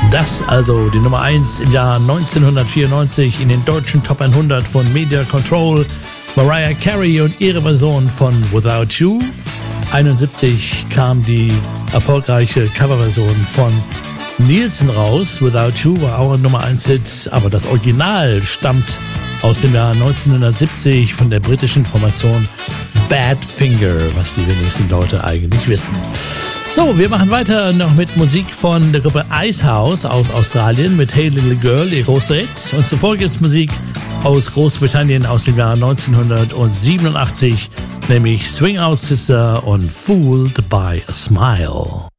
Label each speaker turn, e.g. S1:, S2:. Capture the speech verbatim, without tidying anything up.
S1: Das also die Nummer eins im Jahr neunzehnhundertvierundneunzig in den deutschen Top hundert von Media Control. Mariah Carey und ihre Version von Without You. einundsiebzig kam die erfolgreiche Coverversion von Nielsen raus. Without You war auch ein Nummer eins Hit, aber das Original stammt aus dem Jahr neunzehnhundertsiebzig von der britischen Formation Badfinger, was die wenigsten Leute eigentlich wissen. So, wir machen weiter noch mit Musik von der Gruppe Icehouse aus Australien mit Hey Little Girl, ihr großer Hit. Und zuvor gibt es Musik aus Großbritannien aus dem Jahr neunzehnhundertsiebenundachtzig, nämlich Swing Out Sister und Fooled by a Smile.